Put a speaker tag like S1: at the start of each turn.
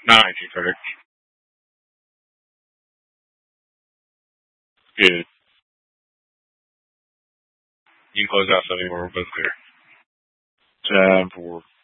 S1: Not 19, correct? Good. You can close out so we're both clear. 10-4.